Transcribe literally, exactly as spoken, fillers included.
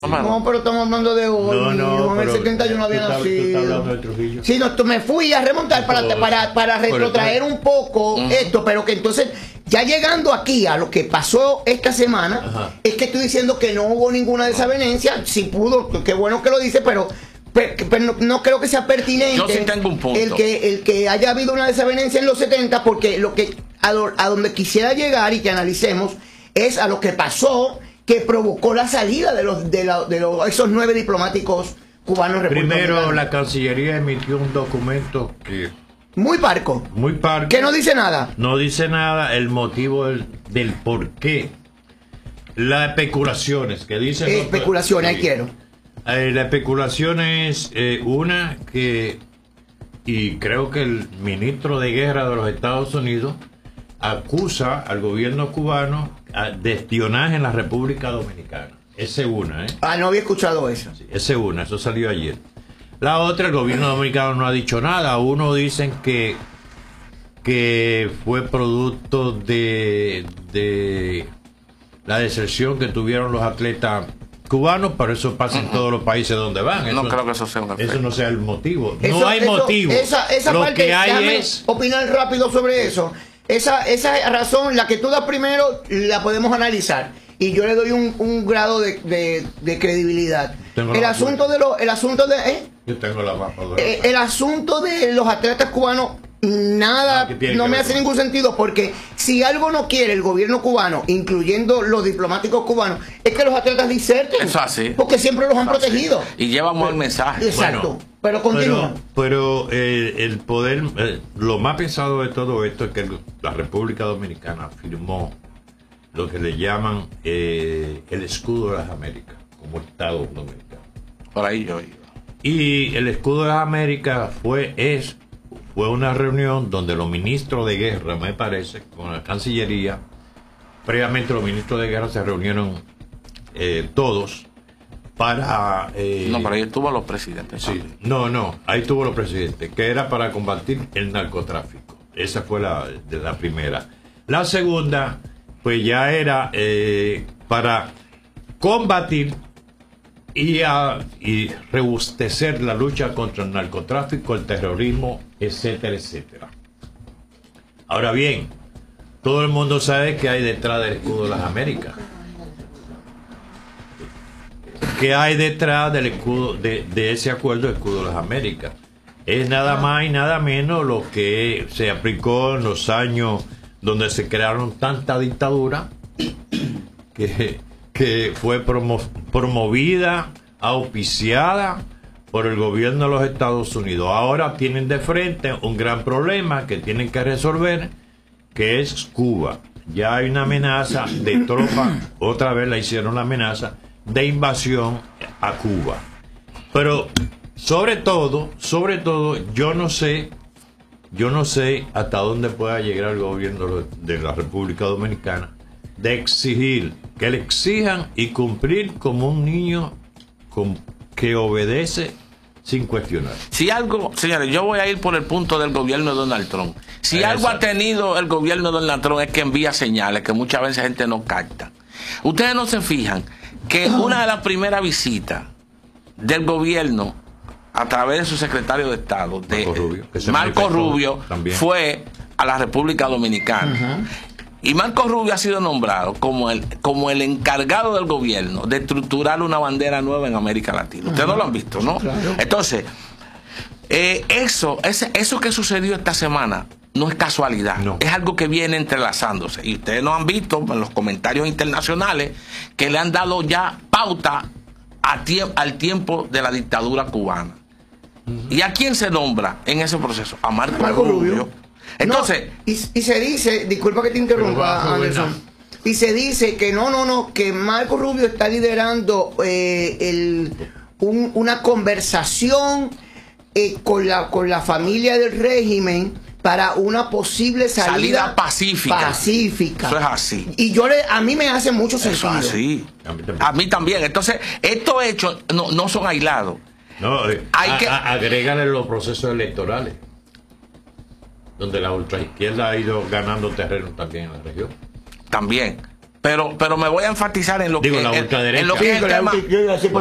No, pero estamos hablando de hoy. No, no, en el setenta yo no había tú nacido. Tú estás hablando de Trujillo. Sí, no, tú me fui a remontar para, para, para retrotraer un poco uh-huh. esto, pero que entonces, ya llegando aquí a lo que pasó esta semana, uh-huh. es que estoy diciendo que no hubo ninguna desavenencia. Si pudo, qué bueno que lo dice, pero, pero, pero no, no creo que sea pertinente. Yo sí tengo un punto. El que, el que haya habido una desavenencia en los setenta, porque lo que a, lo, a donde quisiera llegar y que analicemos es a lo que pasó, que provocó la salida de los de, la, de los, esos nueve diplomáticos cubanos. Primero, la Cancillería emitió un documento que muy parco, muy parco, que no dice nada, no dice nada el motivo del, del por qué, las especulaciones que dicen eh, especulaciones, ahí quiero. Eh, la especulación es eh, una que, y creo que el ministro de Guerra de los Estados Unidos acusa al gobierno cubano de espionaje en la República Dominicana. Esa es una, ¿eh? Ah, no había escuchado eso. Sí, esa es una, eso salió ayer. La otra, el gobierno dominicano no ha dicho nada. Uno dicen que que fue producto de, de la deserción que tuvieron los atletas cubanos, pero eso pasa en todos los países donde van. Eso, no creo que eso sea un eso no sea el motivo. Eso, no hay eso, motivo. Esa, esa Lo parte, que hay es opinar rápido sobre eso. Esa, esa razón, la que tú das primero, la podemos analizar. Y yo le doy un, un grado de, de, de credibilidad. Tengo El asunto de los, el asunto de, ¿eh? Yo tengo la mapa. Eh, el asunto de los atletas cubanos, nada, no, no me hace ningún sentido, porque si algo no quiere el gobierno cubano, incluyendo los diplomáticos cubanos, es que los atletas diserten. Eso así. Porque siempre los han Eso protegido. Así. Y llevamos el mensaje. Exacto. Bueno, pero continúa. Pero, pero eh, el poder, eh, lo más pesado de todo esto es que la República Dominicana firmó lo que le llaman eh, el escudo de las Américas, como Estado Dominicano. Por ahí yo iba. Y el escudo de las Américas fue, es, fue una reunión donde los ministros de guerra, me parece, con la Cancillería, previamente los ministros de guerra se reunieron eh, todos para... Eh, no, pero ahí estuvo los presidentes. Sí, no, no, ahí estuvo los presidentes, que era para combatir el narcotráfico. Esa fue la, de la primera. La segunda, pues ya era eh, para combatir y, a, y rebustecer la lucha contra el narcotráfico, el terrorismo, etcétera, etcétera. Ahora bien, todo el mundo sabe que hay detrás del escudo de las Américas. ¿Qué hay detrás del escudo de, de ese acuerdo de escudo de las Américas? Es nada más y nada menos lo que se aplicó en los años donde se crearon tanta dictadura que, que fue promo, promovida, auspiciada por el gobierno de los Estados Unidos. Ahora tienen de frente un gran problema que tienen que resolver, que es Cuba. Ya hay una amenaza de tropa, otra vez la hicieron la amenaza de invasión a Cuba. Pero sobre todo, sobre todo, yo no sé, yo no sé hasta dónde pueda llegar el gobierno de la República Dominicana de exigir, que le exijan y cumplir como un niño con, que obedece sin cuestionar. Si algo, señores, yo voy a ir por el punto del gobierno de Donald Trump. Si Exacto. algo ha tenido el gobierno de Donald Trump es que envía señales que muchas veces la gente no capta. Ustedes no se fijan que una de las primeras visitas del gobierno a través de su secretario de Estado, de Marco Rubio, Marco Rubio fue a la República Dominicana. Uh-huh. Y Marco Rubio ha sido nombrado como el, como el encargado del gobierno de estructurar una bandera nueva en América Latina. Ustedes uh-huh. no lo han visto, ¿no? Claro. Entonces, eh, eso, ese, eso que sucedió esta semana no es casualidad, no. Es algo que viene entrelazándose. Y ustedes no han visto en los comentarios internacionales que le han dado ya pauta a tie- al tiempo de la dictadura cubana. Uh-huh. ¿Y a quién se nombra en ese proceso? A Marco, Marco Rubio. Rubio. Entonces, no, y, y se dice, disculpa que te interrumpa, Anderson, y se dice que no, no, no, que Marco Rubio está liderando eh, el, un, una conversación eh, con la con la familia del régimen para una posible salida, salida pacífica. pacífica. Eso es así. Y yo le, a mí me hace mucho sentido. Eso es así. A mí también. A mí también. Entonces, estos hechos no, no son aislados. No, eh, Hay a, que... a, agrégale los procesos electorales, donde la ultraizquierda ha ido ganando terreno también en la región. También. pero pero me voy a enfatizar en lo Digo, que la en, ultraderecha. en lo que es el tema.